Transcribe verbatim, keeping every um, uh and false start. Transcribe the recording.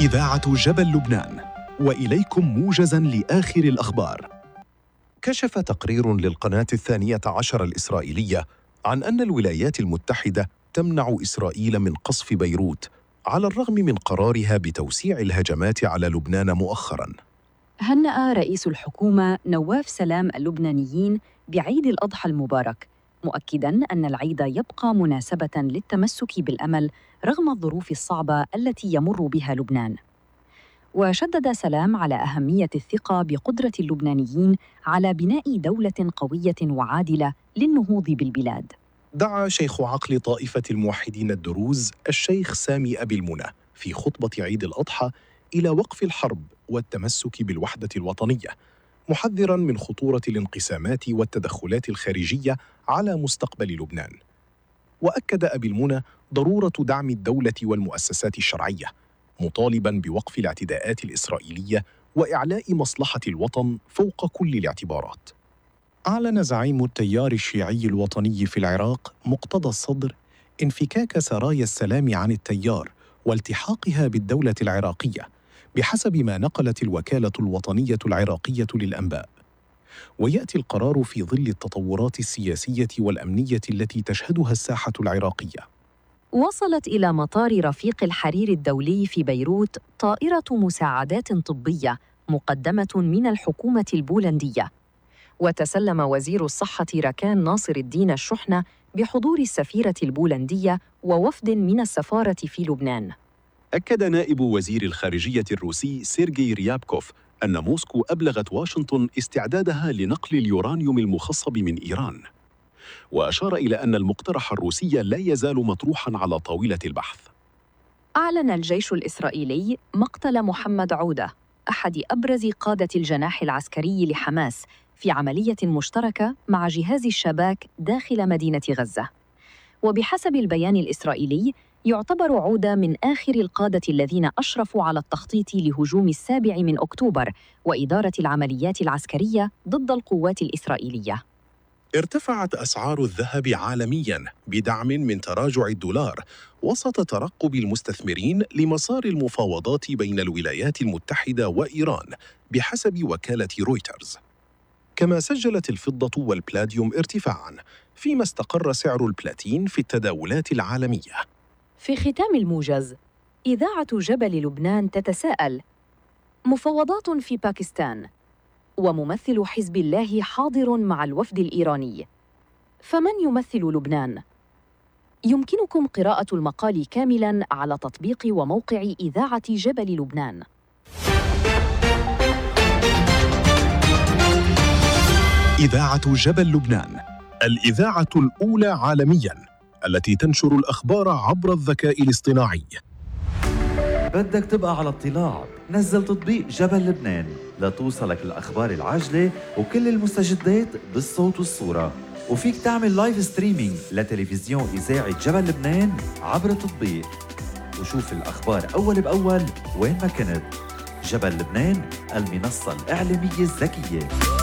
إذاعة جبل لبنان، وإليكم موجزاً لآخر الأخبار. كشف تقرير للقناة الثانية عشر الإسرائيلية عن أن الولايات المتحدة تمنع إسرائيل من قصف بيروت على الرغم من قرارها بتوسيع الهجمات على لبنان مؤخراً. هنأ رئيس الحكومة نواف سلام اللبنانيين بعيد الأضحى المبارك، مؤكداً أن العيد يبقى مناسبة للتمسك بالأمل رغم الظروف الصعبة التي يمر بها لبنان. وشدد سلام على أهمية الثقة بقدرة اللبنانيين على بناء دولة قوية وعادلة للنهوض بالبلاد. دعا شيخ عقل طائفة الموحدين الدروز الشيخ سامي أبي المنى في خطبة عيد الأضحى إلى وقف الحرب والتمسك بالوحدة الوطنية، محذراً من خطورة الانقسامات والتدخلات الخارجية على مستقبل لبنان. وأكد أبي المنى ضرورة دعم الدولة والمؤسسات الشرعية، مطالباً بوقف الاعتداءات الإسرائيلية وإعلاء مصلحة الوطن فوق كل الاعتبارات. أعلن زعيم التيار الشيعي الوطني في العراق مقتدى الصدر انفكاك سرايا السلام عن التيار والتحاقها بالدولة العراقية بحسب ما نقلت الوكالة الوطنية العراقية للأنباء. ويأتي القرار في ظل التطورات السياسية والأمنية التي تشهدها الساحة العراقية. وصلت إلى مطار رفيق الحرير الدولي في بيروت طائرة مساعدات طبية مقدمة من الحكومة البولندية، وتسلم وزير الصحة ركان ناصر الدين الشحنة بحضور السفيرة البولندية ووفد من السفارة في لبنان. أكد نائب وزير الخارجية الروسي سيرجي ريابكوف أن موسكو أبلغت واشنطن استعدادها لنقل اليورانيوم المخصب من إيران، وأشار إلى أن المقترح الروسي لا يزال مطروحاً على طاولة البحث. أعلن الجيش الإسرائيلي مقتل محمد عودة، أحد أبرز قادة الجناح العسكري لحماس، في عملية مشتركة مع جهاز الشباك داخل مدينة غزة. وبحسب البيان الإسرائيلي، يعتبر عودة من آخر القادة الذين أشرفوا على التخطيط لهجوم السابع من أكتوبر وإدارة العمليات العسكرية ضد القوات الإسرائيلية. ارتفعت أسعار الذهب عالمياً بدعم من تراجع الدولار وسط ترقب المستثمرين لمسار المفاوضات بين الولايات المتحدة وإيران بحسب وكالة رويترز. كما سجلت الفضة والبلاديوم ارتفاعاً، فيما استقر سعر البلاتين في التداولات العالمية. في ختام الموجز، إذاعة جبل لبنان تتساءل: مفاوضات في باكستان، وممثل حزب الله حاضر مع الوفد الإيراني، فمن يمثل لبنان؟ يمكنكم قراءة المقال كاملاً على تطبيق وموقع إذاعة جبل لبنان. إذاعة جبل لبنان، الإذاعة الأولى عالمياً التي تنشر الأخبار عبر الذكاء الاصطناعي. بدك تبقى على اطلاع؟ نزل تطبيق جبل لبنان لتوصلك الأخبار العاجلة وكل المستجدات بالصوت والصورة، وفيك تعمل لايف ستريمينج لتلفزيون إذاعة جبل لبنان عبر التطبيق، وشوف الأخبار أول بأول وين ما كنت. جبل لبنان، المنصة الإعلامية الذكية.